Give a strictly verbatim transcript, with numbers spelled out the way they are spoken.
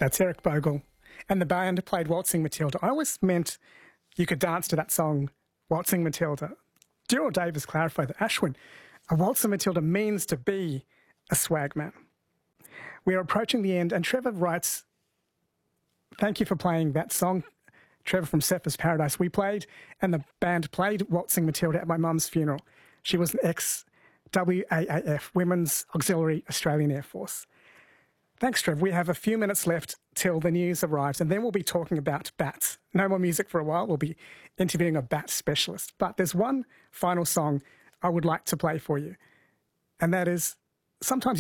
That's Eric Bogle. And the band played Waltzing Matilda. I always meant you could dance to that song, Waltzing Matilda. Daryl Davis clarified that, Ashwin, a Waltzing Matilda means to be a swag man. We are approaching the end, and Trevor writes, thank you for playing that song, Trevor from Surfers Paradise. We played, and the band played Waltzing Matilda at my mum's funeral. She was an ex-W A A F, Women's Auxiliary Australian Air Force. Thanks, Trev. We have a few minutes left till the news arrives, and then we'll be talking about bats. No more music for a while. We'll be interviewing a bat specialist. But there's one final song I would like to play for you, and that is, sometimes